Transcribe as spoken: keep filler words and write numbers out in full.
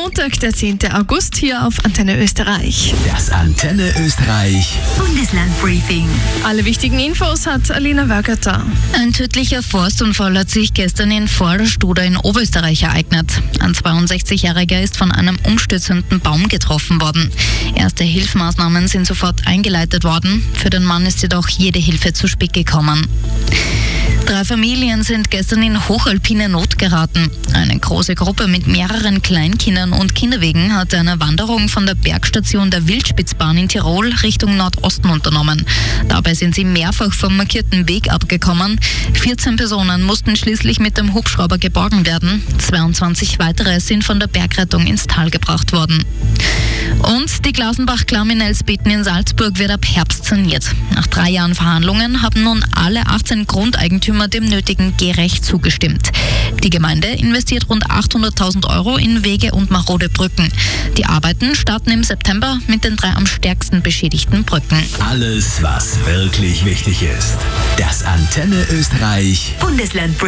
Montag, der zehnte August, hier auf Antenne Österreich. Das Antenne Österreich Bundesland-Briefing. Alle wichtigen Infos hat Alina Wörgötter. Ein tödlicher Forstunfall hat sich gestern in Vorderstuder in Oberösterreich ereignet. Ein zweiundsechzigjähriger ist von einem umstürzenden Baum getroffen worden. Erste Hilfsmaßnahmen sind sofort eingeleitet worden. Für den Mann ist jedoch jede Hilfe zu spät gekommen. Drei Familien sind gestern in hochalpine Not geraten. Eine große Gruppe mit mehreren Kleinkindern und Kinderwegen hat eine Wanderung von der Bergstation der Wildspitzbahn in Tirol Richtung Nordosten unternommen. Dabei sind sie mehrfach vom markierten Weg abgekommen. vierzehn Personen mussten schließlich mit dem Hubschrauber geborgen werden. zweiundzwanzig weitere sind von der Bergrettung ins Tal gebracht worden. Und die Glasenbach-Klamm in Elsbeten in Salzburg wird ab Herbst saniert. Nach drei Jahren Verhandlungen haben nun alle achtzehn Grundeigentümer dem nötigen Gehrecht zugestimmt. Die Gemeinde investiert rund achthunderttausend Euro in Wege und marode Brücken. Die Arbeiten starten im September mit den drei am stärksten beschädigten Brücken. Alles, was wirklich wichtig ist. Das Antenne Österreich Bundesland-Briefing.